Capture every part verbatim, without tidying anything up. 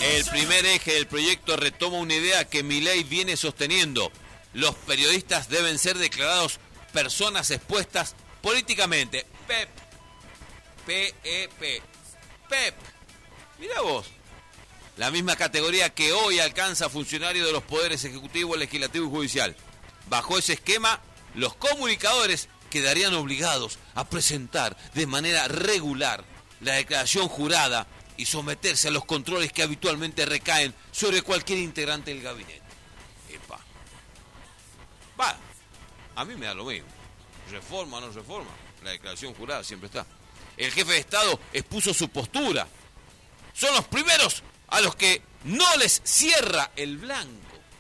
El primer eje del proyecto retoma una idea que Milei viene sosteniendo. Los periodistas deben ser declarados personas expuestas políticamente. P E P. P E P. P E P. Mira vos. La misma categoría que hoy alcanza funcionarios de los poderes ejecutivo, legislativo y judicial. Bajo ese esquema, los comunicadores quedarían obligados a presentar de manera regular la declaración jurada y someterse a los controles que habitualmente recaen sobre cualquier integrante del gabinete. Epa. Va, a mí me da lo mismo. Reforma o no reforma, la declaración jurada siempre está. El jefe de Estado expuso su postura. Son los primeros a los que no les cierra el blanco.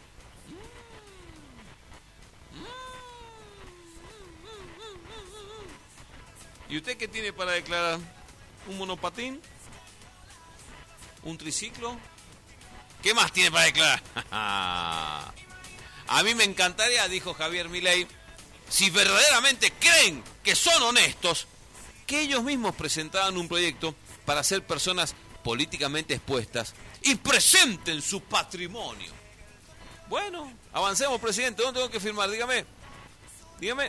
¿Y usted qué tiene para declarar? ¿Un monopatín? ¿Un triciclo? ¿Qué más tiene para declarar? A mí me encantaría, dijo Javier Milei, si verdaderamente creen que son honestos, que ellos mismos presentaran un proyecto para ser personas políticamente expuestas y presenten su patrimonio. Bueno, avancemos, presidente. ¿Dónde tengo que firmar? Dígame. Dígame.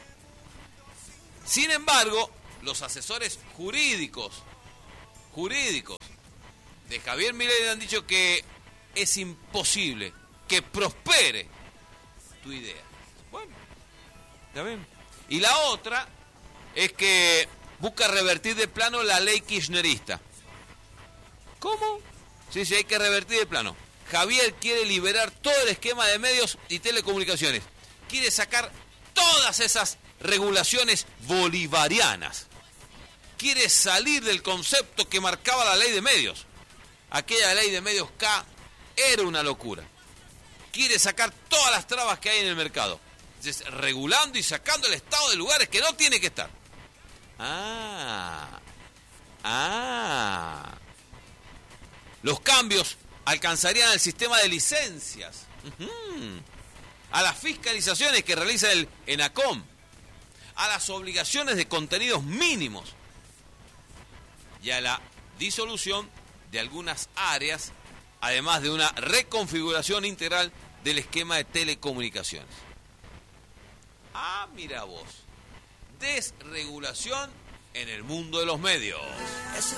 Sin embargo, los asesores jurídicos, jurídicos de Javier Milei han dicho que es imposible que prospere tu idea. Bueno, ¿está bien? Y la otra es que busca revertir de plano la ley kirchnerista. ¿Cómo? Sí, sí, hay que revertir de plano. Javier quiere liberar todo el esquema de medios y telecomunicaciones. Quiere sacar todas esas regulaciones bolivarianas. Quiere salir del concepto que marcaba la ley de medios. Aquella ley de medios K era una locura. Quiere sacar todas las trabas que hay en el mercado. Entonces, regulando y sacando el Estado de lugares que no tiene que estar. Ah. Ah. Los cambios alcanzarían al sistema de licencias. Uh-huh. A las fiscalizaciones que realiza el ENACOM. A las obligaciones de contenidos mínimos y a la disolución de algunas áreas, además de una reconfiguración integral del esquema de telecomunicaciones. Ah, mira vos, desregulación en el mundo de los medios.